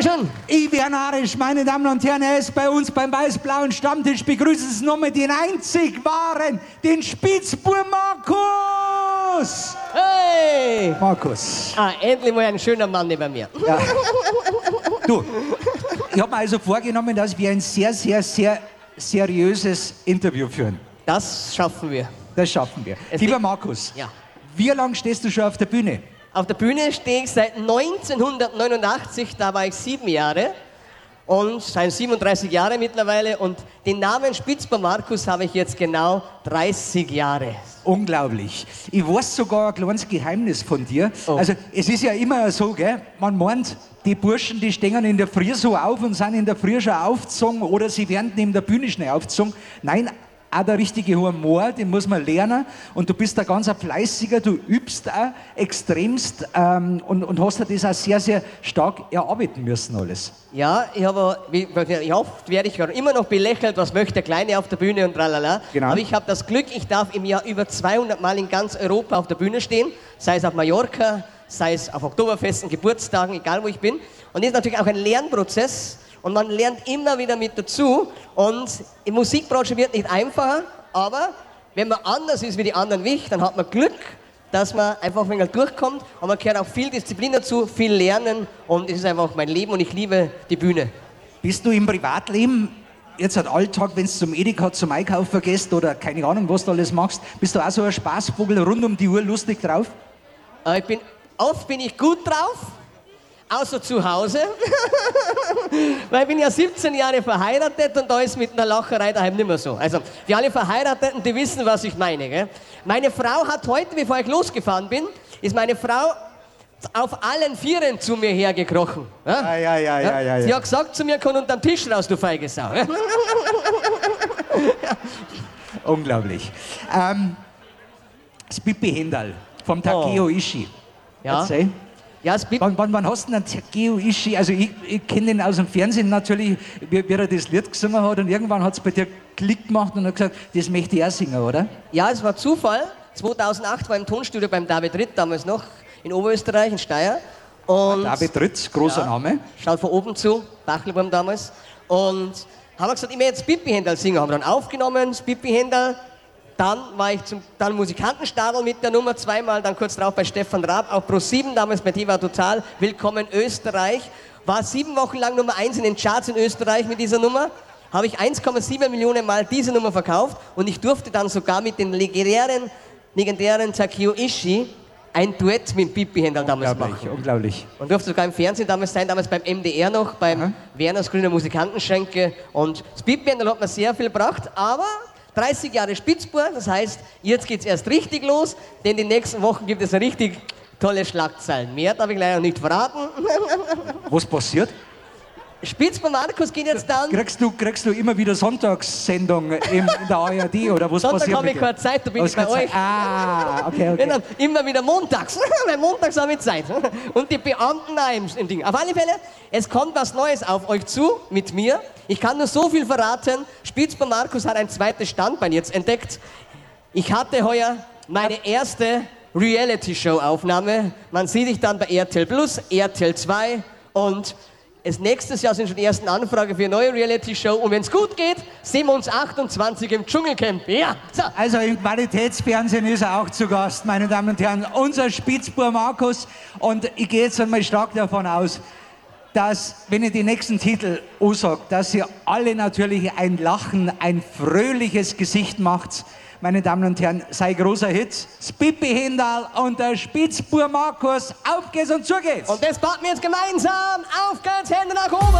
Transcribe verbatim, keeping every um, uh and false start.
Dankeschön. Ich wäre narrisch, meine Damen und Herren, er ist bei uns beim weiß-blauen Stammtisch. Begrüßen Sie nochmal den einzig wahren, den Spitzbub Markus. Hey! Markus. Ah, endlich mal ein schöner Mann neben mir. Ja. Du, ich habe mir also vorgenommen, dass wir ein sehr, sehr, sehr seriöses Interview führen. Das schaffen wir. Das schaffen wir. Es Lieber liegt- Markus, Ja. wie lange stehst du schon auf der Bühne? Auf der Bühne stehe ich seit neunzehnhundertneunundachtzig, da war ich sieben Jahre. Und seit siebenunddreißig Jahre mittlerweile. Und den Namen Spitzbub Markus habe ich jetzt genau dreißig Jahre. Unglaublich. Ich weiß sogar ein kleines Geheimnis von dir. Oh. Also es ist ja immer so, gell? Man meint, die Burschen, die stehen in der Früh so auf und sind in der Früh schon aufgezogen oder sie werden neben der Bühne schnell aufgezogen. Nein, auch der richtige Humor, den muss man lernen. Und du bist ein ganz ein fleißiger, du übst auch extremst ähm, und, und hast dir das auch sehr, sehr stark erarbeiten müssen alles. Ja, ich habe, wie- wie- oft werde ich immer noch belächelt, was möchte der Kleine auf der Bühne und tralala. Genau. Aber ich habe das Glück, ich darf im Jahr über zweihundert Mal in ganz Europa auf der Bühne stehen, sei es auf Mallorca, sei es auf Oktoberfesten, Geburtstagen, egal wo ich bin. Und das ist natürlich auch ein Lernprozess und man lernt immer wieder mit dazu. Und die Musikbranche wird nicht einfacher, aber wenn man anders ist wie die anderen wie ich, dann hat man Glück, dass man einfach ein wenig durchkommt und man gehört auch viel Disziplin dazu, viel lernen und es ist einfach mein Leben und ich liebe die Bühne. Bist du im Privatleben, jetzt hat Alltag, wenn du zum Edeka zum Einkaufen gehst oder keine Ahnung, was du alles machst, bist du auch so ein Spaßvogel rund um die Uhr lustig drauf? Äh, Ich bin, oft bin ich gut drauf, außer zu Hause, weil ich bin ja siebzehn Jahre verheiratet und da ist mit einer Lacherei daheim nicht mehr so. Also für alle Verheirateten, die wissen, was ich meine. Gell? Meine Frau hat heute, bevor ich losgefahren bin, ist meine Frau auf allen Vieren zu mir hergekrochen. Ja? ja, ja, ja, ja, Sie ja. hat gesagt zu mir, komm unter den Tisch raus, du feige Sau. Unglaublich. Ähm, das Pippi Händal vom Takeo Ishii. Ja. Erzähl. Ja, es gibt Wann, wann, wann hast du denn Takeo Ishii? Also ich, ich kenne den aus dem Fernsehen natürlich, wie, wie er das Lied gesungen hat und irgendwann hat es bei dir Klick gemacht und hat gesagt, das möchte ich auch singen, oder? Ja, es war Zufall. zweitausendacht war ich im Tonstudio beim David Ritt, damals noch in Oberösterreich, in Steyr. Und David Ritz, großer Ja. Name. schaut von oben zu, Bachelbaum damals. Und haben wir gesagt, ich möchte jetzt Pippi Händal singen. Haben wir dann aufgenommen, das Pippi Händal. Dann war ich zum dann Musikantenstadel mit der Nummer zweimal, dann kurz drauf bei Stefan Raab, auch Pro sieben, damals bei T V Total, Willkommen Österreich. War sieben Wochen lang Nummer eins in den Charts in Österreich mit dieser Nummer. Habe ich eins Komma sieben Millionen Mal diese Nummer verkauft und ich durfte dann sogar mit dem legendären, legendären Takeo Ishii ein Duett mit Pippi Händal damals Unglaublich, machen. unglaublich. Und durfte sogar im Fernsehen damals sein, damals beim M D R noch, beim Aha. Werners Grüner Musikantenschenke. Und das Pippi Händal hat mir sehr viel gebracht, aber dreißig Jahre Spitzbub, das heißt, jetzt geht's erst richtig los, denn die nächsten Wochen gibt es richtig tolle Schlagzeilen. Mehr darf ich leider nicht verraten. Was passiert? Spitzbub Markus geht jetzt dann. Kriegst du, kriegst du immer wieder Sonntagssendung im, in der A R D oder was Sonntag passiert habe ich mit dir? keine Zeit, da bin Hast ich bei keine euch. Zeit? Ah, okay, okay. Genau, immer wieder montags, weil montags habe ich Zeit. Und die Beamten auch im, im Ding. Auf alle Fälle, es kommt was Neues auf euch zu, mit mir. Ich kann nur so viel verraten. Spitzbub Markus hat ein zweites Standbein jetzt entdeckt. Ich hatte heuer meine erste Reality-Show-Aufnahme. Man sieht dich dann bei R T L Plus, R T L zwei und es nächstes Jahr sind schon die ersten Anfragen für eine neue Reality-Show. Und wenn es gut geht, sehen wir uns achtundzwanzig im Dschungelcamp. Ja, so. Also im Qualitätsfernsehen ist er auch zu Gast, meine Damen und Herren. Unser Spitzbub Markus. Und ich gehe jetzt einmal stark davon aus, dass, wenn ihr die nächsten Titel ansagt, dass ihr alle natürlich ein Lachen, ein fröhliches Gesicht macht. Meine Damen und Herren, sei großer Hit. Das Pippi Händal und der Spitzbub Markus. Auf geht's und zu geht's. Und das packen wir jetzt gemeinsam. Auf geht's, Hände nach oben.